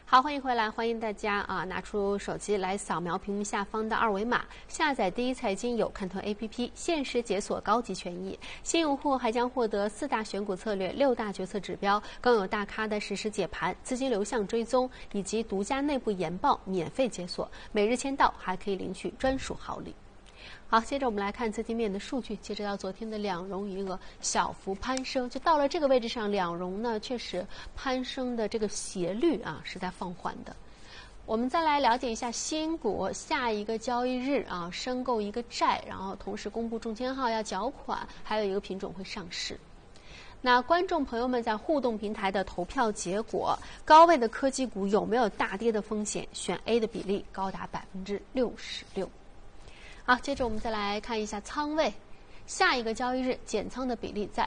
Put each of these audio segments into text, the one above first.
好，欢迎回来，欢迎大家拿出手机来扫描屏幕下方的二维码，下载第一财经有看头 APP， 限时解锁高级权益。新用户还将获得4大选股策略、6大决策指标，更有大咖的实时解盘、资金流向追踪以及独家内部研报免费解锁，每日签到还可以领取专属好礼。好，接着我们来看资金面的数据。接着到昨天的两融余额小幅攀升，就到了这个位置上，两融呢确实攀升的这个斜率是在放缓的。我们再来了解一下新股下一个交易日申购一个债，然后同时公布中签号要缴款，还有一个品种会上市。那观众朋友们在互动平台的投票结果，高位的科技股有没有大跌的风险？选 A 的比例高达66%。好，接着我们再来看一下仓位，下一个交易日减仓的比例在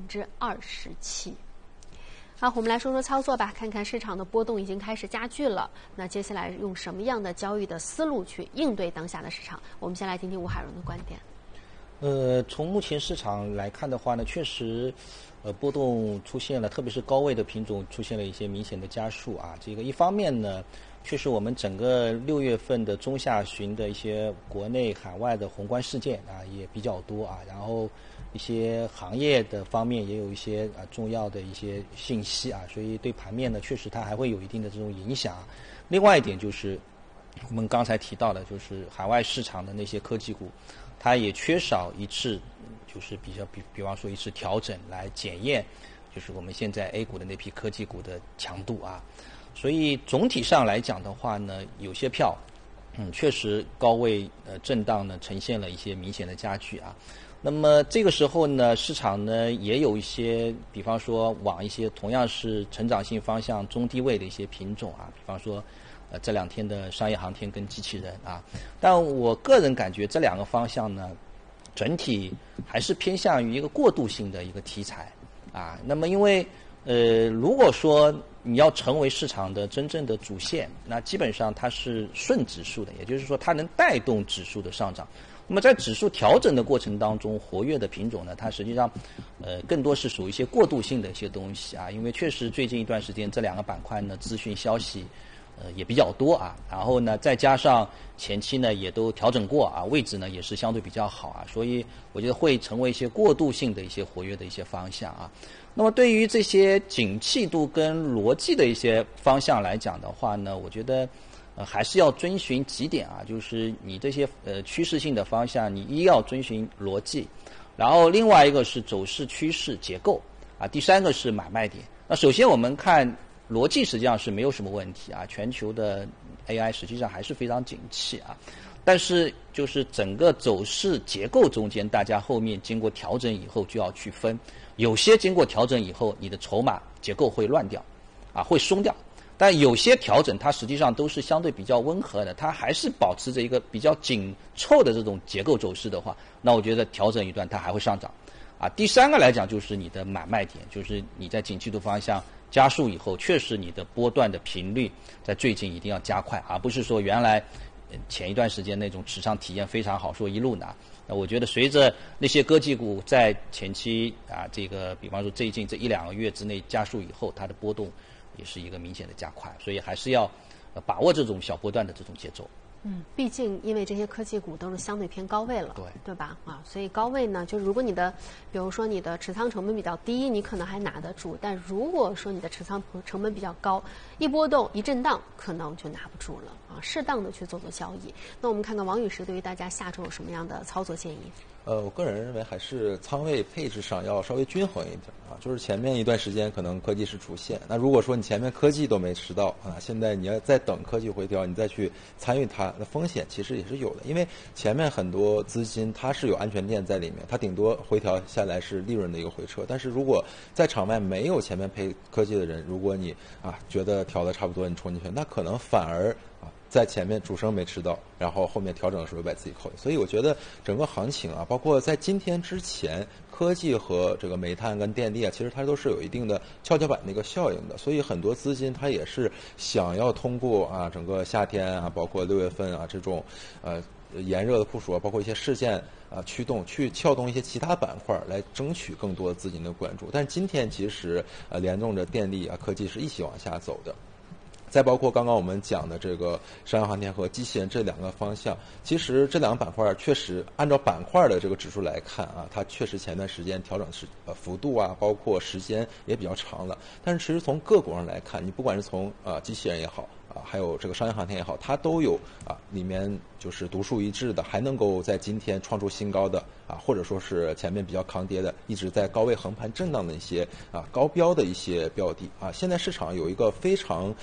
27%。好，我们来说说操作吧，看看市场的波动已经开始加剧了。那接下来用什么样的交易的思路去应对当下的市场？我们先来听听吴海荣的观点。 从目前市场来看的话呢，确实，波动出现了，特别是高位的品种出现了一些明显的加速啊。这个一方面呢，确实我们整个6月份的中下旬的一些国内海外的宏观事件也比较多然后一些行业的方面也有一些重要的一些信息所以对盘面呢确实它还会有一定的这种影响。另外一点就是我们刚才提到的，就是海外市场的那些科技股，它也缺少一次就是比方说一次调整来检验，就是我们现在 A 股的那批科技股的强度所以总体上来讲的话呢，有些票确实高位震荡呢呈现了一些明显的加剧那么这个时候呢，市场呢也有一些，比方说往一些同样是成长性方向中低位的一些品种比方说这2天的商业航天跟机器人但我个人感觉这2个方向呢，整体还是偏向于一个过渡性的一个题材那么因为如果说你要成为市场的真正的主线，那基本上它是顺指数的，也就是说它能带动指数的上涨。那么在指数调整的过程当中，活跃的品种呢，它实际上更多是属于一些过渡性的一些东西因为确实最近一段时间这2个板块呢，资讯消息也比较多然后呢再加上前期呢也都调整过位置呢也是相对比较好所以我觉得会成为一些过渡性的一些活跃的一些方向那么对于这些景气度跟逻辑的一些方向来讲的话呢，我觉得还是要遵循几点就是你这些趋势性的方向，你一要遵循逻辑，然后另外一个是走势趋势结构第3个是买卖点。那首先我们看逻辑实际上是没有什么问题全球的 AI 实际上还是非常景气但是就是整个走势结构中间，大家后面经过调整以后就要去分，有些经过调整以后，你的筹码结构会乱掉会松掉，但有些调整它实际上都是相对比较温和的，它还是保持着一个比较紧凑的这种结构走势的话，那我觉得调整一段它还会上涨第3个来讲就是你的买卖点，就是你在景气度方向加速以后，确实你的波段的频率在最近一定要加快而不是说原来前一段时间那种持仓体验非常好，说一路拿。那我觉得随着那些科技股在前期这个比方说最近这1-2个月之内加速以后，它的波动也是一个明显的加快，所以还是要把握这种小波段的这种节奏。 毕竟因为这些科技股都是相对偏高位了，对吧？所以高位呢，就如果你的，比如说你的持仓成本比较低，你可能还拿得住；但如果说你的持仓成本比较高，一波动一震荡，可能就拿不住了适当的去做交易。那我们看看王宇石对于大家下周有什么样的操作建议？ 我个人认为还是仓位配置上要稍微均衡一点就是前面一段时间可能科技是主线，那如果说你前面科技都没吃到现在你要再等科技回调，你再去参与它，那风险其实也是有的，因为前面很多资金它是有安全垫在里面，它顶多回调下来是利润的一个回撤，但是如果在场外没有前面配科技的人，如果你觉得调的差不多你冲进去，那可能反而在前面主升没吃到，然后后面调整的时候把自己扣。所以我觉得整个行情包括在今天之前，科技和这个煤炭跟电力其实它都是有一定的跷跷板的一个效应的。所以很多资金它也是想要通过整个夏天包括6月份这种炎热的酷暑包括一些事件驱动去撬动一些其他板块来争取更多资金的关注。但今天其实联动着电力科技是一起往下走的。 再包括刚刚我们讲的这个商业航天和机器人这两个方向，其实这两个板块确实按照板块的这个指数来看啊，它确实前段时间调整幅度啊，包括时间也比较长了。但是其实从个股上来看，你不管是从机器人也好啊，还有这个商业航天也好，它都有里面就是独树一帜的，还能够在今天创出新高的或者说是前面比较抗跌的，一直在高位横盘震荡的一些高标的一些标的现在市场有一个非常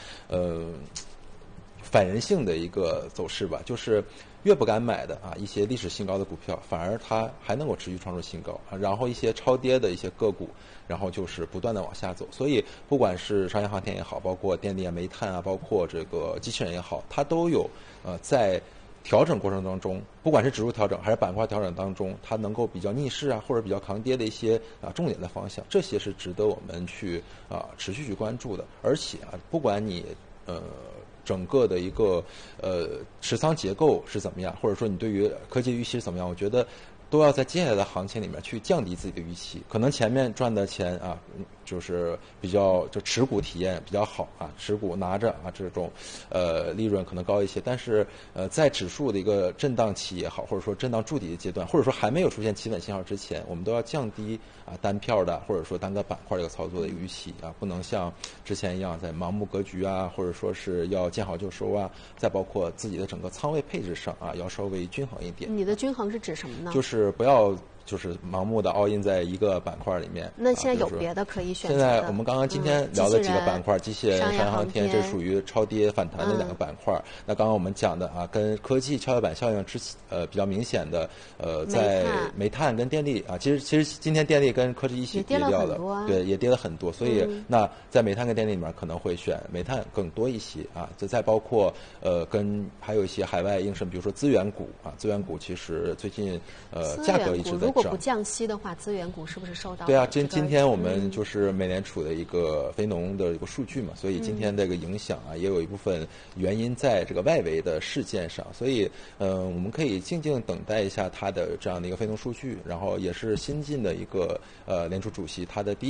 反人性的一个走势吧，就是越不敢买的一些历史新高的股票，反而它还能够持续创出新高然后一些超跌的一些个股，然后就是不断的往下走。所以不管是商业航天也好，包括电力煤炭包括这个机器人也好，它都有在调整过程当中，不管是指数调整还是板块调整当中，它能够比较逆势或者比较抗跌的一些重点的方向，这些是值得我们去持续去关注的。而且不管你整个的一个持仓结构是怎么样，或者说你对于科技预期是怎么样，我觉得都要在接下来的行情里面去降低自己的预期。可能前面赚的钱就是比较就持股体验比较好持股拿着这种利润可能高一些，但是在指数的一个震荡期也好，或者说震荡筑底的阶段，或者说还没有出现企稳信号之前，我们都要降低单票的或者说单个板块这个操作的预期不能像之前一样在盲目格局或者说是要见好就收再包括自己的整个仓位配置上要稍微均衡一点。 你的均衡是指什么呢？ 就是不要就是盲目的 all in 在一个板块里面。 那现在有别的可以选择的？ 现在我们刚刚今天聊的几个板块，机器人、商业航天，这属于超跌反弹的两个板块。那刚刚我们讲的跟科技跷跷板效应比较明显的在煤炭跟电力其实今天电力跟科技一起跌掉的，对，也跌了很多。所以那在煤炭跟电力里面可能会选煤炭更多一些再包括跟还有一些海外应声，比如说资源股资源股其实最近价格一直在涨。 如果不降息的话，资源股是不是受到？ 对今天我们就是美联储的一个非农的一个数据嘛，所以今天这个影响也有一部分原因在这个外围的事件上，所以我们可以静静等待一下它的这样的一个非农数据，然后也是新晋的一个联储主席他的第一